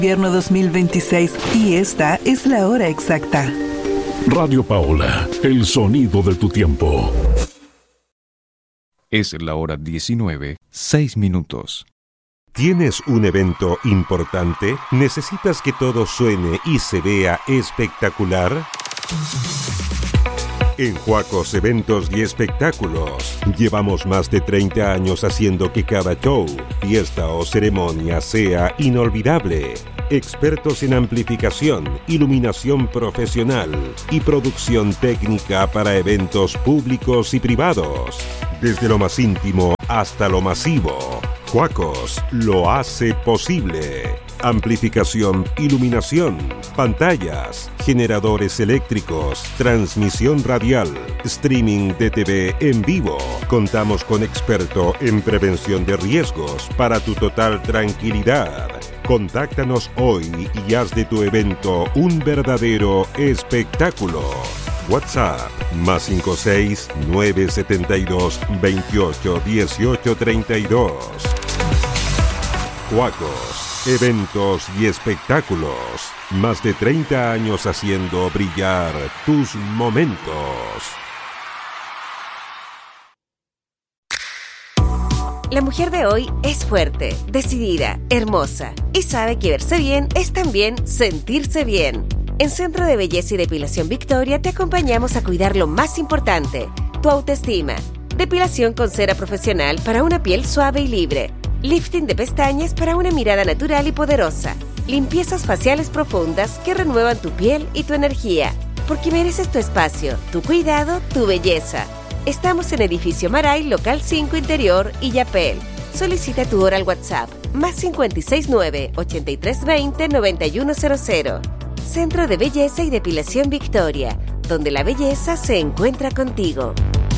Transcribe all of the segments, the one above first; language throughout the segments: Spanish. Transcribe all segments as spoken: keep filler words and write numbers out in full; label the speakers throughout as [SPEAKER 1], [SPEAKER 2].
[SPEAKER 1] Invierno dos mil veintiséis y esta es la hora exacta.
[SPEAKER 2] Radio Paola, el sonido de tu tiempo.
[SPEAKER 3] Es la hora diecinueve, seis minutos.
[SPEAKER 4] ¿Tienes un evento importante? ¿Necesitas que todo suene y se vea espectacular? En Huacos Eventos y Espectáculos llevamos más de treinta años haciendo que cada show, fiesta o ceremonia sea inolvidable. Expertos en amplificación, iluminación profesional y producción técnica para eventos públicos y privados. Desde lo más íntimo hasta lo masivo, Huacos lo hace posible. Amplificación, iluminación, pantallas, generadores eléctricos, transmisión radial, streaming de T V en vivo. Contamos con experto en prevención de riesgos para tu total tranquilidad. Contáctanos hoy y haz de tu evento un verdadero espectáculo. WhatsApp más cinco seis nueve siete dos veintiocho dieciocho treinta y dos. Huacos. Eventos y espectáculos. Más de treinta años haciendo brillar tus momentos.
[SPEAKER 5] La mujer de hoy es fuerte, decidida, hermosa y sabe que verse bien es también sentirse bien. En Centro de Belleza y Depilación Victoria te acompañamos a cuidar lo más importante, tu autoestima. Depilación con cera profesional para una piel suave y libre. Lifting de pestañas para una mirada natural y poderosa. Limpiezas faciales profundas que renuevan tu piel y tu energía. Porque mereces tu espacio, tu cuidado, tu belleza. Estamos en Edificio Maray, Local cinco Interior, Illapel. Solicita tu hora al WhatsApp, más cinco seis nueve, ochenta y tres veinte, noventa y uno cero cero. Centro de Belleza y Depilación Victoria, donde la belleza se encuentra contigo.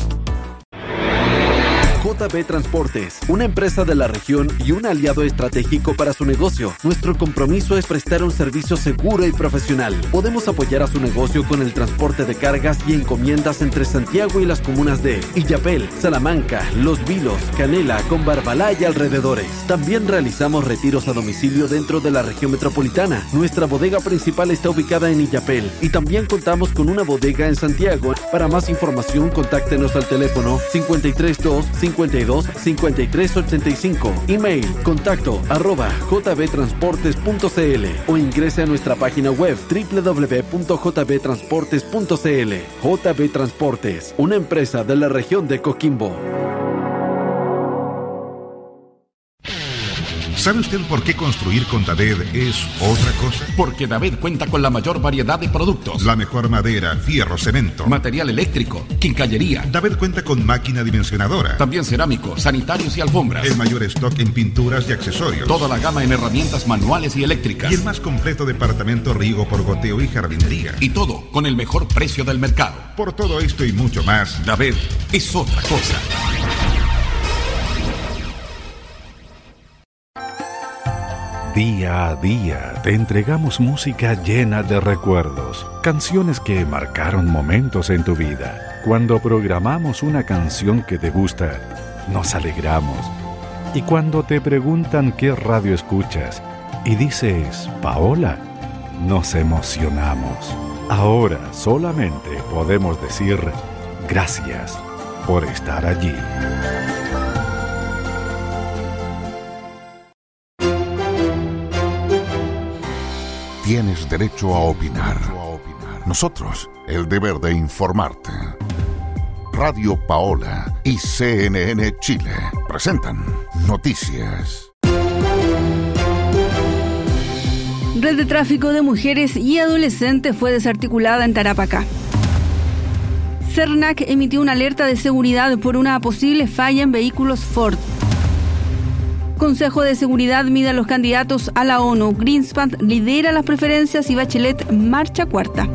[SPEAKER 6] J B Transportes, una empresa de la región y un aliado estratégico para su negocio. Nuestro compromiso es prestar un servicio seguro y profesional. Podemos apoyar a su negocio con el transporte de cargas y encomiendas entre Santiago y las comunas de Illapel, Salamanca, Los Vilos, Canela, Combarbalá y alrededores. También realizamos retiros a domicilio dentro de la región metropolitana. Nuestra bodega principal está ubicada en Illapel y también contamos con una bodega en Santiago. Para más información, contáctenos al teléfono cincuenta y tres dos, cincuenta y dos, cincuenta y tres ochenta y cinco. Email contacto arroba jbtransportes.cl o ingrese a nuestra página web doble u doble u doble u punto j b transportes punto c l. J B Transportes, una empresa de la región de Coquimbo.
[SPEAKER 7] ¿Sabe usted por qué construir con David es otra cosa?
[SPEAKER 8] Porque David cuenta con la mayor variedad de productos.
[SPEAKER 7] La mejor madera, fierro, cemento,
[SPEAKER 8] material eléctrico, quincallería.
[SPEAKER 7] David cuenta con máquina dimensionadora.
[SPEAKER 8] También cerámicos, sanitarios y alfombras.
[SPEAKER 7] El mayor stock en pinturas y accesorios.
[SPEAKER 8] Toda la gama en herramientas manuales y eléctricas.
[SPEAKER 7] Y el más completo departamento riego por goteo y jardinería.
[SPEAKER 8] Y todo con el mejor precio del mercado.
[SPEAKER 7] Por todo esto y mucho más,
[SPEAKER 8] David es otra cosa.
[SPEAKER 2] Día a día te entregamos música llena de recuerdos, canciones que marcaron momentos en tu vida. Cuando programamos una canción que te gusta, nos alegramos. Y cuando te preguntan qué radio escuchas y dices Paola, nos emocionamos. Ahora solamente podemos decir gracias por estar allí.
[SPEAKER 9] Tienes derecho a opinar. Nosotros, el deber de informarte. Radio Paola y C N N Chile presentan Noticias.
[SPEAKER 10] Red de tráfico de mujeres y adolescentes fue desarticulada en Tarapacá. CERNAC emitió una alerta de seguridad por una posible falla en vehículos Ford. Consejo de Seguridad mide a los candidatos a la ONU. Greenspan lidera las preferencias y Bachelet marcha cuarta.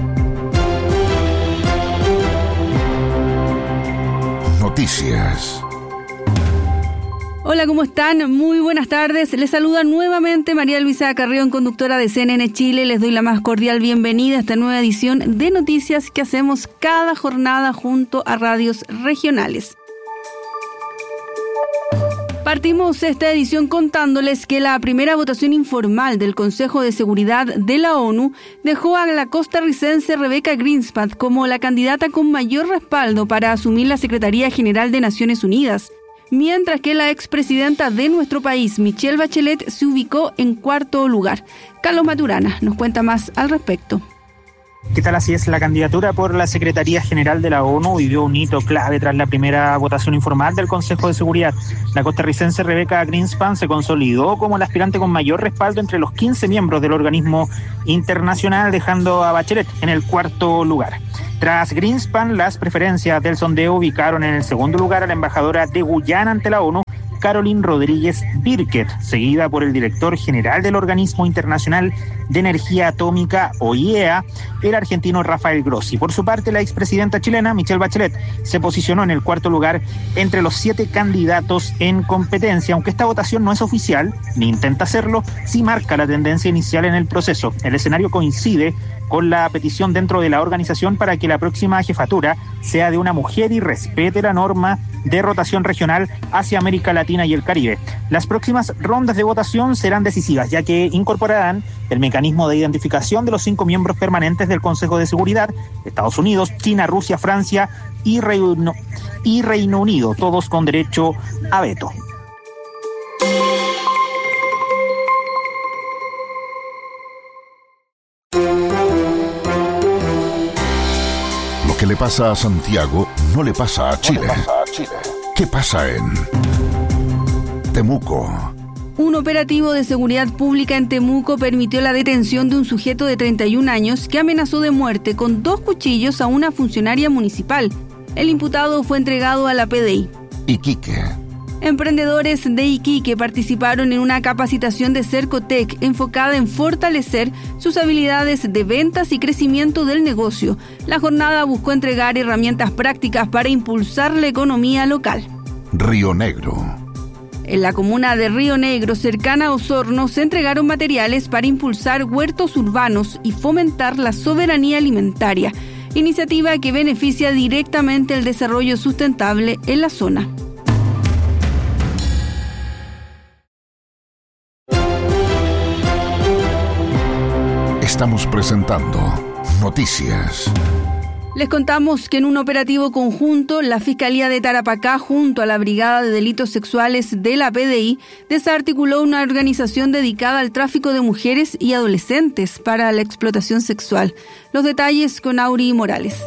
[SPEAKER 9] Noticias.
[SPEAKER 10] Hola, ¿cómo están? Muy buenas tardes. Les saluda nuevamente María Luisa Carrión, conductora de C N N Chile. Les doy la más cordial bienvenida a esta nueva edición de noticias que hacemos cada jornada junto a radios regionales. Partimos esta edición contándoles que la primera votación informal del Consejo de Seguridad de la ONU dejó a la costarricense Rebecca Greenspan como la candidata con mayor respaldo para asumir la Secretaría General de Naciones Unidas, mientras que la expresidenta de nuestro país, Michelle Bachelet, se ubicó en cuarto lugar. Carlos Maturana nos cuenta más al respecto.
[SPEAKER 11] ¿Qué tal? Así es, la candidatura por la Secretaría General de la ONU vivió un hito clave tras la primera votación informal del Consejo de Seguridad. La costarricense Rebecca Greenspan se consolidó como la aspirante con mayor respaldo entre los quince miembros del organismo internacional, dejando a Bachelet en el cuarto lugar. Tras Greenspan, las preferencias del sondeo ubicaron en el segundo lugar a la embajadora de Guyana ante la ONU, Caroline Rodríguez Birket, seguida por el director general del Organismo Internacional de Energía Atómica, O I E A, el argentino Rafael Grossi. Por su parte, la expresidenta chilena, Michelle Bachelet, se posicionó en el cuarto lugar entre los siete candidatos en competencia. Aunque esta votación no es oficial, ni intenta serlo, sí marca la tendencia inicial en el proceso. El escenario coincide con la petición dentro de la organización para que la próxima jefatura sea de una mujer y respete la norma de rotación regional hacia América Latina y el Caribe. Las próximas rondas de votación serán decisivas, ya que incorporarán el mecanismo de identificación de los cinco miembros permanentes del Consejo de Seguridad: Estados Unidos, China, Rusia, Francia y Reino, y Reino Unido, todos con derecho a veto.
[SPEAKER 9] Lo que le pasa a Santiago no le pasa a Chile. No le pasa a Chile. ¿Qué pasa en Temuco?
[SPEAKER 10] Un operativo de seguridad pública en Temuco permitió la detención de un sujeto de treinta y un años que amenazó de muerte con dos cuchillos a una funcionaria municipal. El imputado fue entregado a la P D I.
[SPEAKER 9] Iquique.
[SPEAKER 10] Emprendedores de Iquique participaron en una capacitación de Cercotec enfocada en fortalecer sus habilidades de ventas y crecimiento del negocio. La jornada buscó entregar herramientas prácticas para impulsar la economía local.
[SPEAKER 9] Río Negro.
[SPEAKER 10] En la comuna de Río Negro, cercana a Osorno, se entregaron materiales para impulsar huertos urbanos y fomentar la soberanía alimentaria, iniciativa que beneficia directamente el desarrollo sustentable en la zona.
[SPEAKER 9] Estamos presentando Noticias.
[SPEAKER 10] Les contamos que en un operativo conjunto, la Fiscalía de Tarapacá, junto a la Brigada de Delitos Sexuales de la P D I, desarticuló una organización dedicada al tráfico de mujeres y adolescentes para la explotación sexual. Los detalles con Auri Morales.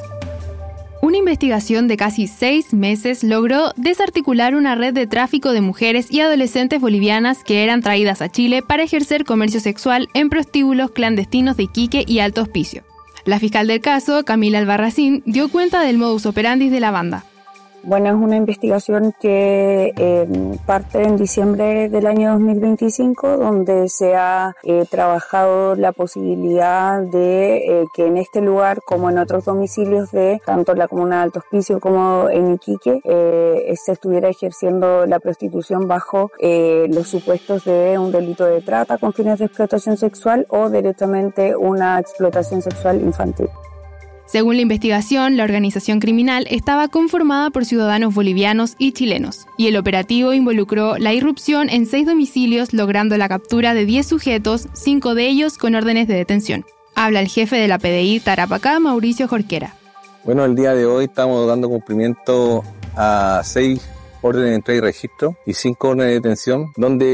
[SPEAKER 12] Una investigación de casi seis meses logró desarticular una red de tráfico de mujeres y adolescentes bolivianas que eran traídas a Chile para ejercer comercio sexual en prostíbulos clandestinos de Iquique y Alto Hospicio. La fiscal del caso, Camila Albarracín, dio cuenta del modus operandi de la banda.
[SPEAKER 13] Bueno, es una investigación que eh, parte en diciembre del año dos mil veinticinco, donde se ha eh, trabajado la posibilidad de eh, que en este lugar, como en otros domicilios de tanto la comuna de Alto Hospicio como en Iquique, eh, se estuviera ejerciendo la prostitución bajo eh, los supuestos de un delito de trata con fines de explotación sexual o directamente una explotación sexual infantil.
[SPEAKER 12] Según la investigación, la organización criminal estaba conformada por ciudadanos bolivianos y chilenos, y el operativo involucró la irrupción en seis domicilios, logrando la captura de diez sujetos, cinco de ellos con órdenes de detención. Habla el jefe de la P D I Tarapacá, Mauricio Jorquera.
[SPEAKER 14] Bueno, el día de hoy estamos dando cumplimiento a seis órdenes de entrada y registro y cinco órdenes de detención,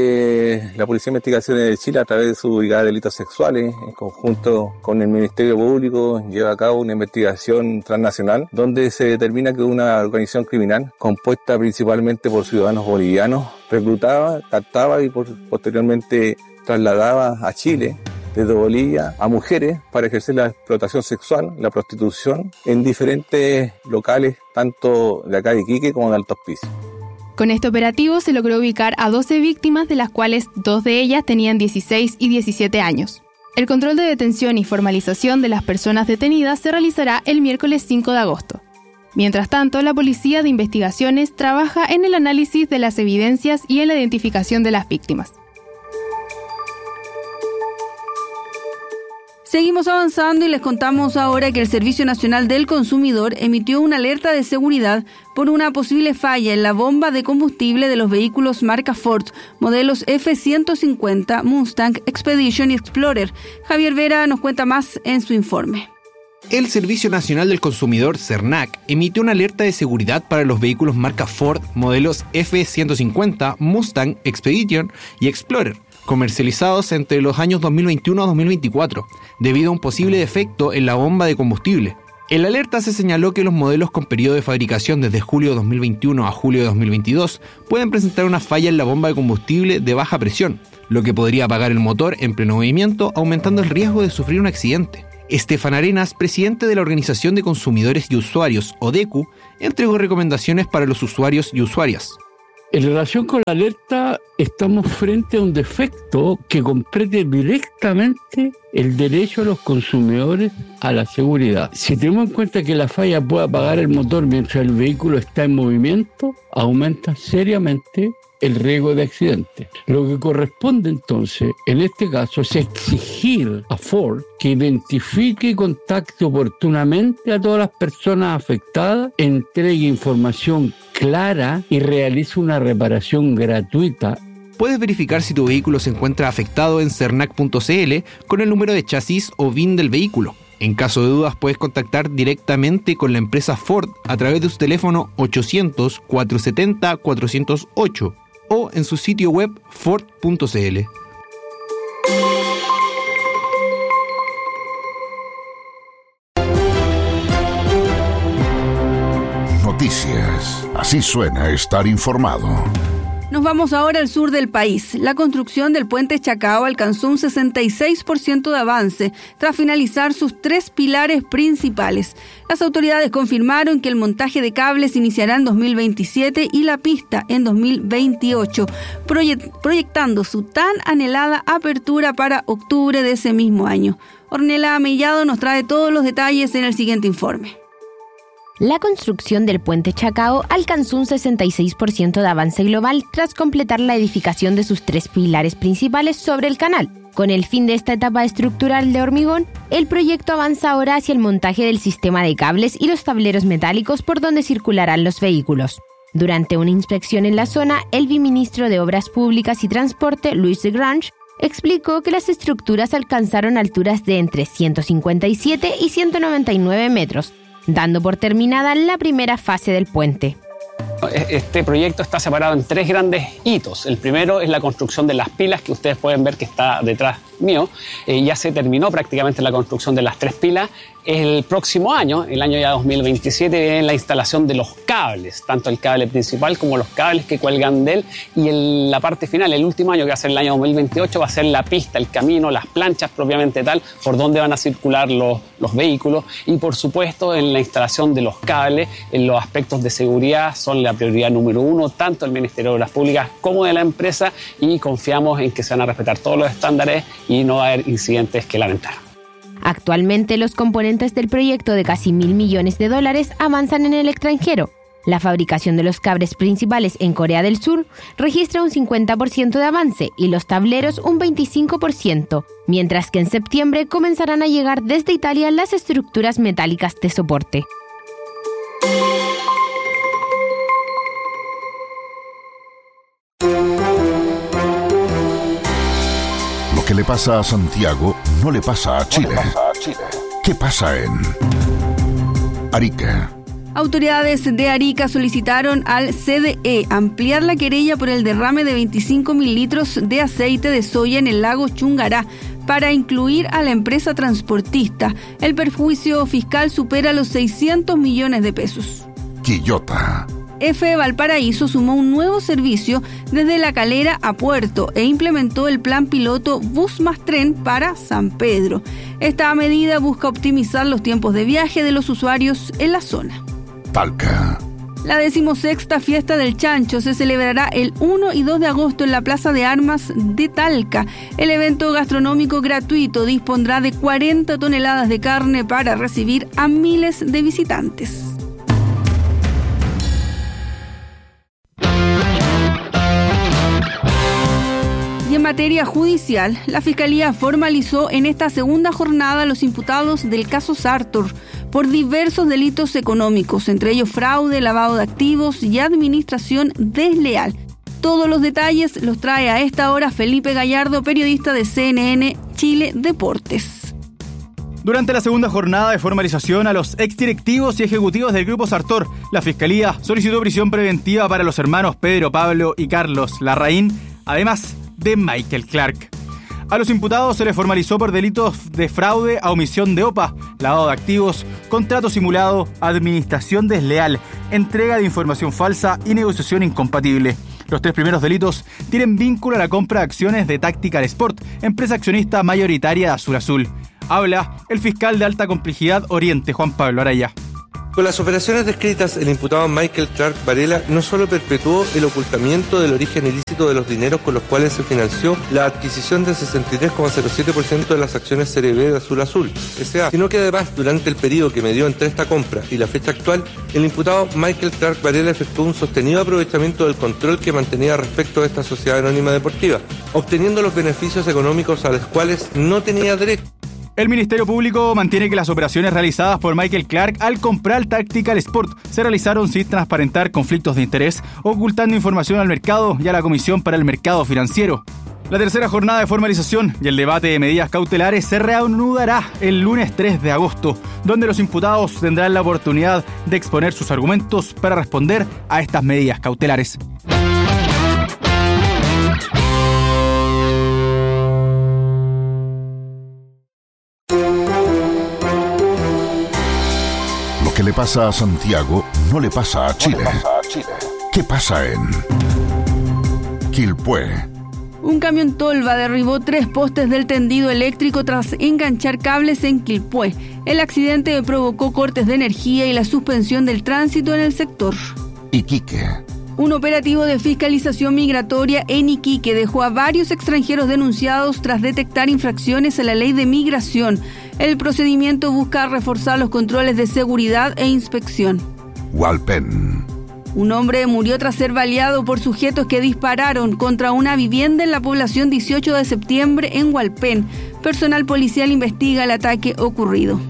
[SPEAKER 14] donde la Policía de Investigaciones de Chile, a través de su Brigada de Delitos Sexuales, en conjunto con el Ministerio Público, lleva a cabo una investigación transnacional, donde se determina que una organización criminal, compuesta principalmente por ciudadanos bolivianos, reclutaba, captaba y por, posteriormente trasladaba a Chile, desde Bolivia, a mujeres para ejercer la explotación sexual, la prostitución, en diferentes locales, tanto de acá de Iquique como de Alto Hospicio.
[SPEAKER 12] Con este operativo se logró ubicar a doce víctimas, de las cuales dos de ellas tenían dieciséis y diecisiete años. El control de detención y formalización de las personas detenidas se realizará el miércoles cinco de agosto. Mientras tanto, la Policía de Investigaciones trabaja en el análisis de las evidencias y en la identificación de las víctimas.
[SPEAKER 10] Seguimos avanzando y les contamos ahora que el Servicio Nacional del Consumidor emitió una alerta de seguridad por una posible falla en la bomba de combustible de los vehículos marca Ford, modelos F ciento cincuenta, Mustang, Expedition y Explorer. Javier Vera nos cuenta más en su informe.
[SPEAKER 15] El Servicio Nacional del Consumidor, SERNAC, emitió una alerta de seguridad para los vehículos marca Ford, modelos F ciento cincuenta, Mustang, Expedition y Explorer, comercializados entre los años dos mil veintiuno a dos mil veinticuatro, debido a un posible defecto en la bomba de combustible. En la alerta se señaló que los modelos con periodo de fabricación desde julio de dos mil veintiuno a julio de dos mil veintidós pueden presentar una falla en la bomba de combustible de baja presión, lo que podría apagar el motor en pleno movimiento, aumentando el riesgo de sufrir un accidente. Estefan Arenas, presidente de la Organización de Consumidores y Usuarios, ODECU, entregó recomendaciones para los usuarios y usuarias.
[SPEAKER 16] En relación con la alerta, estamos frente a un defecto que compromete directamente el derecho a los consumidores a la seguridad. Si tenemos en cuenta que la falla puede apagar el motor mientras el vehículo está en movimiento, aumenta seriamente el riesgo de accidente. Lo que corresponde entonces, en este caso, es exigir a Ford que identifique y contacte oportunamente a todas las personas afectadas, entregue información clara y realice una reparación gratuita.
[SPEAKER 15] Puedes verificar si tu vehículo se encuentra afectado en cernac punto c l con el número de chasis o V I N del vehículo. En caso de dudas, puedes contactar directamente con la empresa Ford a través de su teléfono ochocientos, cuatrocientos setenta, cuatrocientos ocho o en su sitio web ford punto c l.
[SPEAKER 9] Noticias. Así suena estar informado.
[SPEAKER 10] Nos vamos ahora al sur del país. La construcción del puente Chacao alcanzó un sesenta y seis por ciento de avance tras finalizar sus tres pilares principales. Las autoridades confirmaron que el montaje de cables iniciará en dos mil veintisiete y la pista en dos mil veintiocho, proyect- proyectando su tan anhelada apertura para octubre de ese mismo año. Ornella Mellado nos trae todos los detalles en el siguiente informe.
[SPEAKER 17] La construcción del puente Chacao alcanzó un sesenta y seis por ciento de avance global tras completar la edificación de sus tres pilares principales sobre el canal. Con el fin de esta etapa estructural de hormigón, el proyecto avanza ahora hacia el montaje del sistema de cables y los tableros metálicos por donde circularán los vehículos. Durante una inspección en la zona, el viceministro de Obras Públicas y Transporte, Luis de Grange, explicó que las estructuras alcanzaron alturas de entre ciento cincuenta y siete y ciento noventa y nueve metros, dando por terminada la primera fase del puente.
[SPEAKER 18] Este proyecto está separado en tres grandes hitos. El primero es la construcción de las pilas, que ustedes pueden ver que está detrás mío. Eh, ya se terminó prácticamente la construcción de las tres pilas. El próximo año, el año ya dos mil veintisiete, viene la instalación de los cables, tanto el cable principal como los cables que cuelgan de él. Y el, la parte final, el último año, que va a ser el año dos mil veintiocho, va a ser la pista, el camino, las planchas propiamente tal, por donde van a circular los, los vehículos. Y por supuesto, en la instalación de los cables, en los aspectos de seguridad, son la prioridad número uno, tanto del Ministerio de Obras Públicas como de la empresa, y confiamos en que se van a respetar todos los estándares y no va a haber incidentes que lamentar.
[SPEAKER 17] Actualmente, los componentes del proyecto de casi mil millones de dólares avanzan en el extranjero. La fabricación de los cables principales en Corea del Sur registra un cincuenta por ciento de avance y los tableros un veinticinco por ciento, mientras que en septiembre comenzarán a llegar desde Italia las estructuras metálicas de soporte.
[SPEAKER 9] Lo que le pasa a Santiago no le pasa a Chile. ¿Qué pasa en Arica?
[SPEAKER 10] Autoridades de Arica solicitaron al C D E ampliar la querella por el derrame de veinticinco mil litros de aceite de soya en el lago Chungará para incluir a la empresa transportista. El perjuicio fiscal supera los seiscientos millones de pesos.
[SPEAKER 9] Quillota.
[SPEAKER 10] F. Valparaíso sumó un nuevo servicio desde La Calera a Puerto e implementó el plan piloto Bus más Tren para San Pedro. Esta medida busca optimizar los tiempos de viaje de los usuarios en la zona.
[SPEAKER 9] Talca.
[SPEAKER 10] La decimosexta Fiesta del Chancho se celebrará el uno y dos de agosto en la Plaza de Armas de Talca. El evento gastronómico gratuito dispondrá de cuarenta toneladas de carne para recibir a miles de visitantes. materia judicial, la Fiscalía formalizó en esta segunda jornada a los imputados del caso Sartor por diversos delitos económicos, entre ellos fraude, lavado de activos y administración desleal. Todos los detalles los trae a esta hora Felipe Gallardo, periodista de C N N Chile Deportes.
[SPEAKER 19] Durante la segunda jornada de formalización a los exdirectivos y ejecutivos del Grupo Sartor, la Fiscalía solicitó prisión preventiva para los hermanos Pedro, Pablo y Carlos Larraín, además de Michael Clark. A los imputados se les formalizó por delitos de fraude a omisión de O P A, lavado de activos, contrato simulado, administración desleal, entrega de información falsa y negociación incompatible. Los tres primeros delitos tienen vínculo a la compra de acciones de Tactical Sport, empresa accionista mayoritaria de Azul Azul. Habla el fiscal de alta complejidad Oriente, Juan Pablo Araya.
[SPEAKER 20] Con las operaciones descritas, el imputado Michael Clark Varela no solo perpetuó el ocultamiento del origen ilícito de los dineros con los cuales se financió la adquisición del sesenta y tres coma cero siete por ciento de las acciones Serie B de Azul Azul S A, sino que además, durante el periodo que medió entre esta compra y la fecha actual, el imputado Michael Clark Varela efectuó un sostenido aprovechamiento del control que mantenía respecto a esta sociedad anónima deportiva, obteniendo los beneficios económicos a los cuales no tenía derecho.
[SPEAKER 19] El Ministerio Público mantiene que las operaciones realizadas por Michael Clark al comprar Tactical Sport se realizaron sin transparentar conflictos de interés, ocultando información al mercado y a la Comisión para el Mercado Financiero. La tercera jornada de formalización y el debate de medidas cautelares se reanudará el lunes tres de agosto, donde los imputados tendrán la oportunidad de exponer sus argumentos para responder a estas medidas cautelares.
[SPEAKER 9] Lo que le pasa a Santiago no le pasa a Chile. ¿Qué pasa en Quilpué?
[SPEAKER 10] Un camión tolva derribó tres postes del tendido eléctrico tras enganchar cables en Quilpué. El accidente provocó cortes de energía y la suspensión del tránsito en el sector.
[SPEAKER 9] Iquique.
[SPEAKER 10] Un operativo de fiscalización migratoria en Iquique dejó a varios extranjeros denunciados tras detectar infracciones a la ley de migración. El procedimiento busca reforzar los controles de seguridad e inspección.
[SPEAKER 9] Hualpén.
[SPEAKER 10] Un hombre murió tras ser baleado por sujetos que dispararon contra una vivienda en la población dieciocho de septiembre en Hualpén. Personal policial investiga el ataque ocurrido.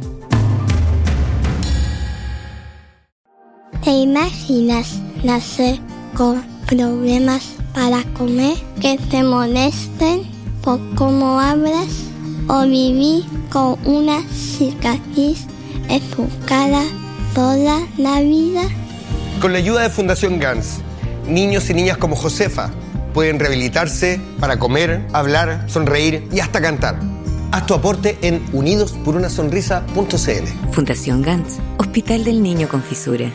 [SPEAKER 21] ¿Te imaginas nacer con problemas para comer, que te molesten por cómo hablas, o vivir con una cicatriz en tu cara toda la vida?
[SPEAKER 22] Con la ayuda de Fundación Gans, niños y niñas como Josefa pueden rehabilitarse para comer, hablar, sonreír y hasta cantar. Haz tu aporte en unidos por una sonrisa punto c l.
[SPEAKER 23] Fundación Gans, Hospital del Niño con Fisura.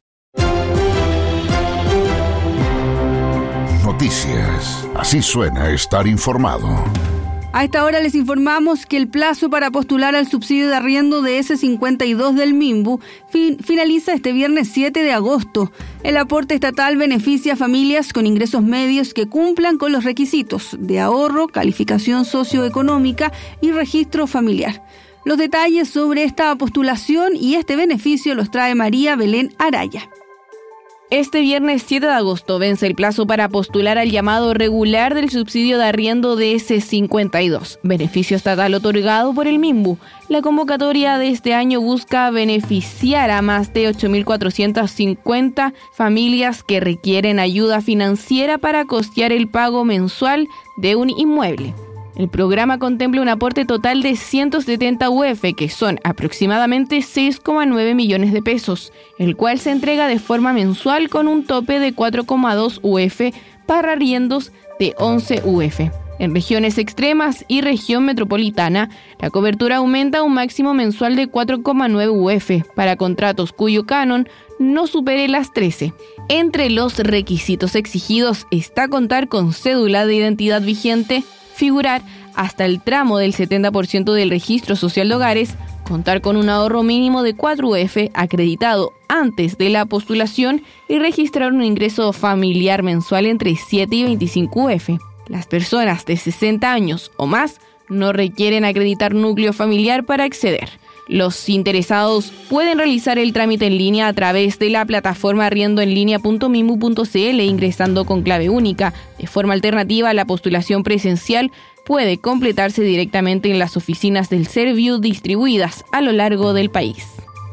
[SPEAKER 9] Noticias. Así suena estar informado.
[SPEAKER 10] A esta hora les informamos que el plazo para postular al subsidio de arriendo de ese cincuenta y dos del MIMBU fin, finaliza este viernes siete de agosto. El aporte estatal beneficia a familias con ingresos medios que cumplan con los requisitos de ahorro, calificación socioeconómica y registro familiar. Los detalles sobre esta postulación y este beneficio los trae María Belén Araya.
[SPEAKER 24] Este viernes siete de agosto vence el plazo para postular al llamado regular del subsidio de arriendo de ese cincuenta y dos, beneficio estatal otorgado por el MIMBU. La convocatoria de este año busca beneficiar a más de ocho mil cuatrocientas cincuenta familias que requieren ayuda financiera para costear el pago mensual de un inmueble. El programa contempla un aporte total de ciento setenta U F, que son aproximadamente seis coma nueve millones de pesos, el cual se entrega de forma mensual con un tope de cuatro coma dos U F para arriendos de once U F. En regiones extremas y región metropolitana, la cobertura aumenta a un máximo mensual de cuatro coma nueve U F para contratos cuyo canon no supere las trece. Entre los requisitos exigidos está contar con cédula de identidad vigente, figurar hasta el tramo del setenta por ciento del registro social de hogares, contar con un ahorro mínimo de cuatro U F acreditado antes de la postulación y registrar un ingreso familiar mensual entre siete y veinticinco U F. Las personas de sesenta años o más no requieren acreditar núcleo familiar para acceder. Los interesados pueden realizar el trámite en línea a través de la plataforma arriendoenlinea punto mimu punto cl ingresando con clave única. De forma alternativa, la postulación presencial puede completarse directamente en las oficinas del Serviu distribuidas a lo largo del país.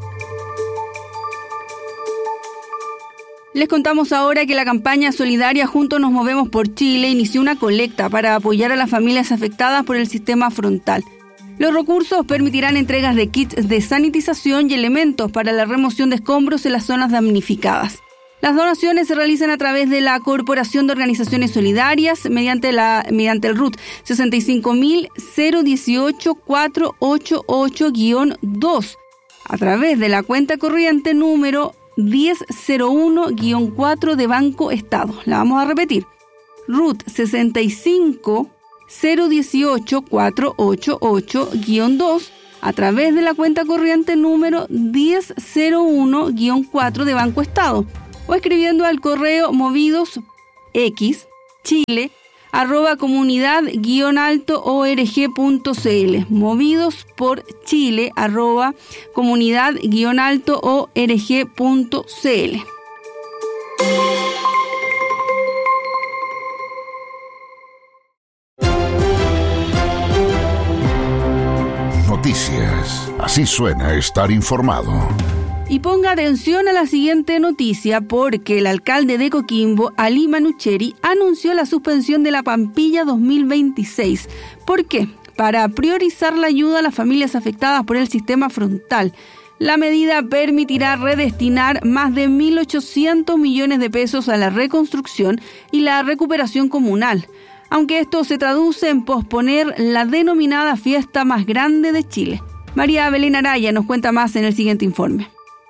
[SPEAKER 10] Les contamos ahora que la campaña solidaria Juntos Nos Movemos por Chile inició una colecta para apoyar a las familias afectadas por el sistema frontal. Los recursos permitirán entregas de kits de sanitización y elementos para la remoción de escombros en las zonas damnificadas. Las donaciones se realizan a través de la Corporación de Organizaciones Solidarias mediante, la, mediante el R U T sesenta y cinco mil cero dieciocho cuatrocientos ochenta y ocho guión dos a través de la cuenta corriente número diez cero uno guión cuatro de Banco Estado. La vamos a repetir. R U T sesenta y cinco cero dieciocho cuatrocientos ochenta y ocho guión dos a través de la cuenta corriente número diez cero uno guión cuatro de Banco Estado o escribiendo al correo movidos x chile arroba comunidad guión alto org punto cl movidos por chile arroba comunidad guión alto org punto cl.
[SPEAKER 9] Noticias. Así suena estar informado.
[SPEAKER 10] Y ponga atención a la siguiente noticia porque el alcalde de Coquimbo, Ali Manucheri, anunció la suspensión de la Pampilla dos mil veintiséis. ¿Por qué? Para priorizar la ayuda a las familias afectadas por el sistema frontal. La medida permitirá redestinar más de mil ochocientos millones de pesos a la reconstrucción y la recuperación comunal, aunque esto se traduce en posponer la denominada fiesta más grande de Chile. María Belén Araya nos cuenta más en el siguiente informe.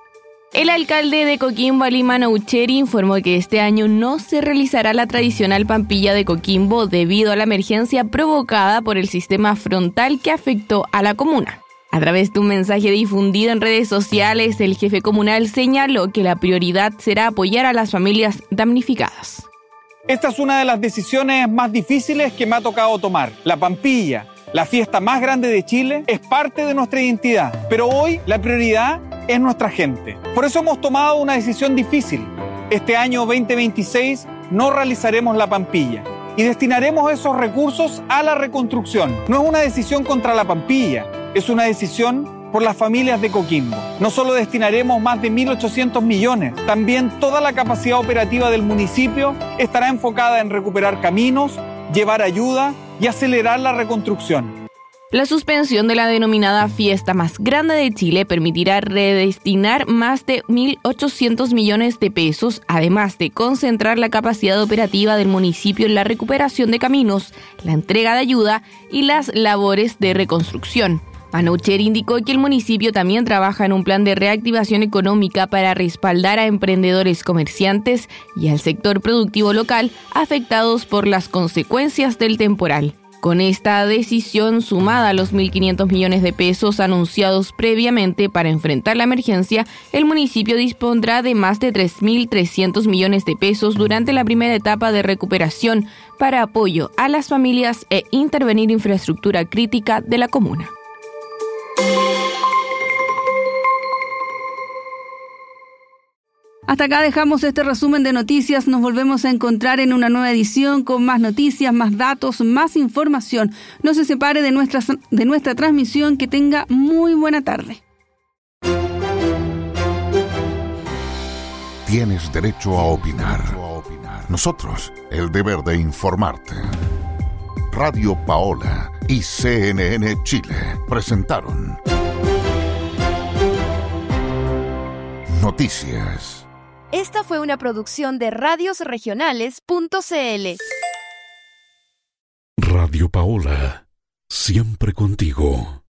[SPEAKER 24] El alcalde de Coquimbo, Ali Manucheri, informó que este año no se realizará la tradicional Pampilla de Coquimbo debido a la emergencia provocada por el sistema frontal que afectó a la comuna. A través de un mensaje difundido en redes sociales, el jefe comunal señaló que la prioridad será apoyar a las familias damnificadas.
[SPEAKER 1] Esta es una de las decisiones más difíciles que me ha tocado tomar. La Pampilla, la fiesta más grande de Chile, es parte de nuestra identidad, pero hoy la prioridad es nuestra gente. Por eso hemos tomado una decisión difícil. Este año veinte veintiséis no realizaremos la Pampilla y destinaremos esos recursos a la reconstrucción. No es una decisión contra la Pampilla, es una decisión por las familias de Coquimbo. No solo destinaremos más de mil ochocientos millones, también toda la capacidad operativa del municipio estará enfocada en recuperar caminos, llevar ayuda y acelerar la reconstrucción.
[SPEAKER 24] La suspensión de la denominada fiesta más grande de Chile permitirá redestinar más de mil ochocientos millones de pesos, además de concentrar la capacidad operativa del municipio en la recuperación de caminos, la entrega de ayuda y las labores de reconstrucción. Manucheri indicó que el municipio también trabaja en un plan de reactivación económica para respaldar a emprendedores comerciantes y al sector productivo local afectados por las consecuencias del temporal. Con esta decisión, sumada a los mil quinientos millones de pesos anunciados previamente para enfrentar la emergencia, el municipio dispondrá de más de tres mil trescientos millones de pesos durante la primera etapa de recuperación para apoyo a las familias e intervenir infraestructura crítica de la comuna.
[SPEAKER 10] Hasta acá dejamos este resumen de noticias. Nos volvemos a encontrar en una nueva edición con más noticias, más datos, más información. No se separe de nuestra, de nuestra transmisión. Que tenga muy buena tarde.
[SPEAKER 9] Tienes derecho a opinar. Nosotros, el deber de informarte. Radio Paola y C N N Chile presentaron Noticias.
[SPEAKER 3] Esta fue una producción de radios regionales punto c l.
[SPEAKER 2] Radio Paola, siempre contigo.